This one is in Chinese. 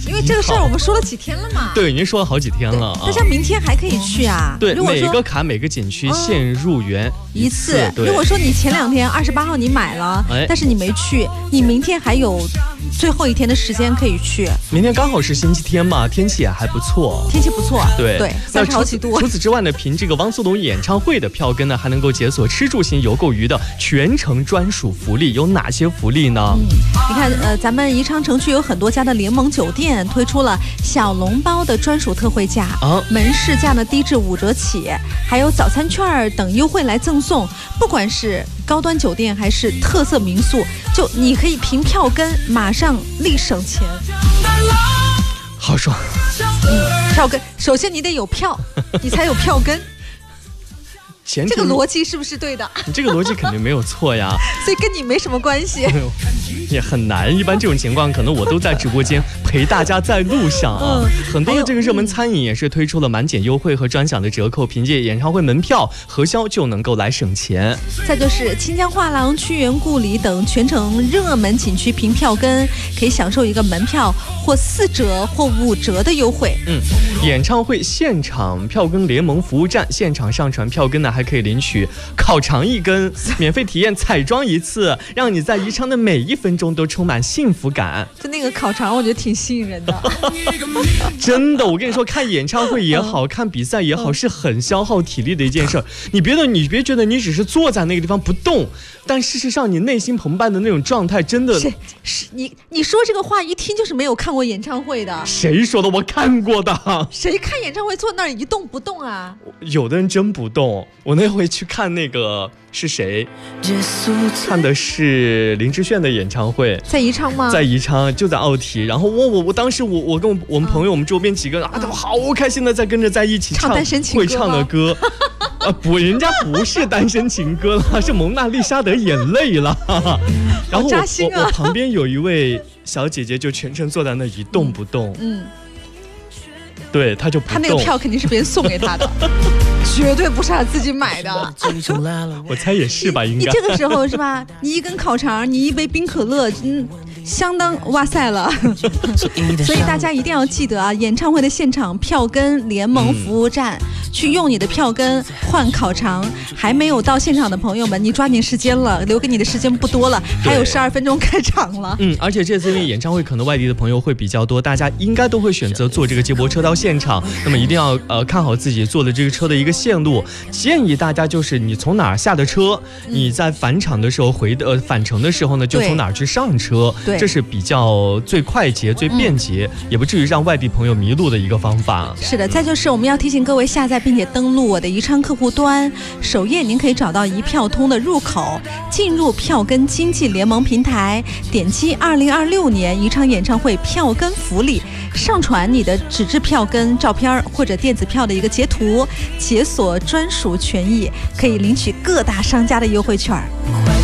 因为这个事儿我们说了几天了嘛。 对，已经说了好几天了啊。 大家明天还可以去啊。 对，每个卡每个景区限入园一次。 如果说你前2天28号你买了，但是你没去，你明天还有最后1天的时间可以去。 明天刚好是星期天嘛，天气也还不错。 天气不错， 对 ，30好几度。 除此之外呢，凭这个汪苏泷演唱会的票根呢，还能够解锁吃住行游购娱的全程专属福利。有哪些福利呢？ 你看，咱们宜昌城区有很多家的联盟酒店推出了小笼包的专属特惠价，门市价呢低至5折起，还有早餐券等优惠来赠送。不管是高端酒店还是特色民宿，就你可以凭票根马上立省钱， 好爽。 票根，首先你得有票，你才有票根。这个逻辑是不是对的？ 你这个逻辑肯定没有错呀， 所以跟你没什么关系。 也很难，一般这种情况可能我都在直播间陪大家在路上啊。很多的这个热门餐饮也是推出了满减优惠和专享的折扣，凭借演唱会门票核销就能够来省钱。 再就是清江画廊、屈原故里等全城热门景区凭票根可以享受一个门票或4折或5折的优惠。 演唱会现场票根联盟服务站，现场上传票根呢，还可以领取烤肠1根，免费体验彩妆1次，让你在宜昌的每1分钟都充满幸福感。 就那个烤肠，我觉得挺吸引人的。 真的，我跟你说，看演唱会也好，看比赛也好，是很消耗体力的一件事。你别觉得你只是坐在那个地方不动，但事实上你内心澎湃的那种状态，真的是你说这个话一听就是没有看过演唱会的。 谁说的？我看过的。 谁看演唱会坐那儿一动不动啊？ 有的人真不动。我那回去看那个是谁？看的是林志炫的演唱会， 在宜昌吗？ 在宜昌，就在奥体。然后我当时我跟我们朋友，我们周边几个人都好开心的在跟着在一起唱单身情歌会唱的歌。不，人家不是单身情歌了，是蒙娜丽莎的眼泪了。然后我旁边有一位小姐姐就全程坐在那一动不动。对，她就不动。 她那个票肯定是别人送给她的。绝对不是他自己买的。 我猜也是吧，应该。 你这个时候是吧？你1根烤肠，你1杯冰可乐，相当哇塞了。所以大家一定要记得啊，演唱会的现场票根联盟服务站，去用你的票根换烤肠。还没有到现场的朋友们，你抓紧时间了，留给你的时间不多了，还有12分钟开场了。 而且这次因为演唱会可能外地的朋友会比较多，大家应该都会选择坐这个接驳车到现场。那么一定要看好自己坐的这个车的一个线路。建议大家就是你从哪儿下的车，你在返场的时候返程的时候呢，就从哪儿去上车。这是比较最快捷、最便捷，也不至于让外地朋友迷路的一个方法。 是的，再就是我们要提醒各位下载并且登录我的宜昌客户端，首页您可以找到一票通的入口，进入票根经济联盟平台，点击2026年宜昌演唱会票根福利，上传你的纸质票根照片或者电子票的一个截图，解锁专属权益，可以领取各大商家的优惠券。